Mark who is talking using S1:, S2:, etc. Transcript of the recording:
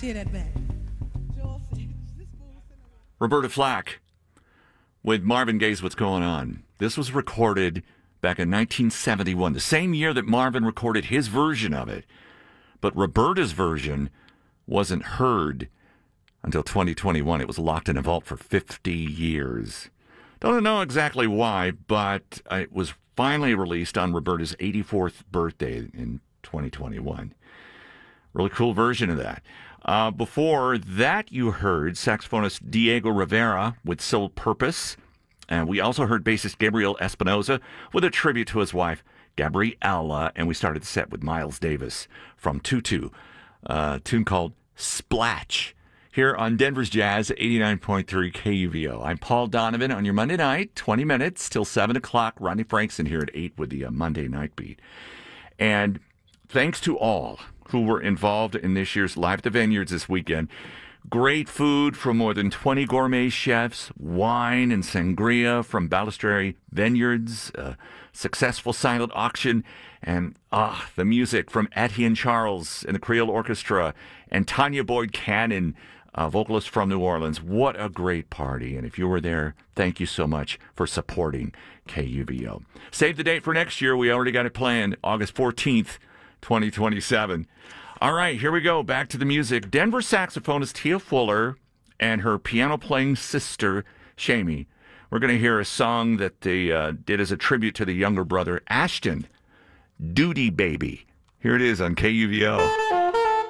S1: hear that back.
S2: Roberta Flack with Marvin Gaye's What's Going On. This was recorded back in 1971, the same year that Marvin recorded his version of it. But Roberta's version wasn't heard until 2021. It was locked in a vault for 50 years. Don't know exactly why, but it was finally released on Roberta's 84th birthday in 2021. Really cool version of that. Before that, you heard saxophonist Diego Rivera with Soul Purpose. And we also heard bassist Gabriel Espinosa with a tribute to his wife, Gabriella. And we started the set with Miles Davis from Tutu, a tune called Splatch, here on Denver's Jazz 89.3 KUVO. I'm Paul Donovan on your Monday night, 20 minutes till 7 o'clock. Rodney Frankson here at 8 with the Monday Night Beat. And thanks to all who were involved in this year's Live at the Vineyards this weekend. Great food from more than 20 gourmet chefs, wine and sangria from Balistrary Vineyards, a successful silent auction, and the music from Etienne Charles and the Creole Orchestra, and Tanya Boyd Cannon, vocalist from New Orleans. What a great party. And if you were there, thank you so much for supporting KUVO. Save the date for next year. We already got it planned, August 14th, 2027. All right, here we go. Back to the music. Denver saxophonist Tia Fuller and her piano-playing sister, Shamie. We're going to hear a song that they did as a tribute to the younger brother, Ashton, Duty Baby. Here it is on KUVO.